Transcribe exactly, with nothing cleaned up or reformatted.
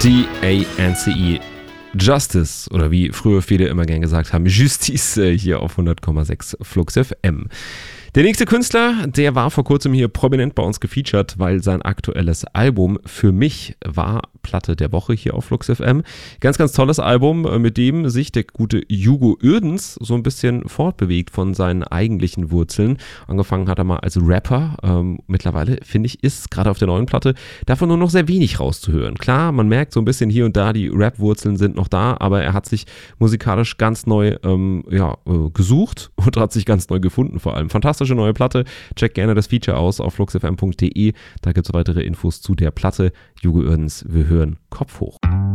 D A N C E Justice, oder wie früher viele immer gern gesagt haben, Justice, hier auf hundert Komma sechs Flux F M. Der nächste Künstler, der war vor kurzem hier prominent bei uns gefeatured, weil sein aktuelles Album Für mich war Platte der Woche hier auf Flux F M. Ganz, ganz tolles Album, mit dem sich der gute Hugo Uerdens so ein bisschen fortbewegt von seinen eigentlichen Wurzeln. Angefangen hat er mal als Rapper. Ähm, mittlerweile, finde ich, ist gerade auf der neuen Platte davon nur noch sehr wenig rauszuhören. Klar, man merkt so ein bisschen hier und da, die Rap-Wurzeln sind noch da, aber er hat sich musikalisch ganz neu ähm, ja, äh, gesucht und hat sich ganz neu gefunden vor allem. Fantastische neue Platte. Checkt gerne das Feature aus auf fluxfm punkt de. Da gibt es weitere Infos zu der Platte. Hugo Uerdens, wir hören Kopf hoch.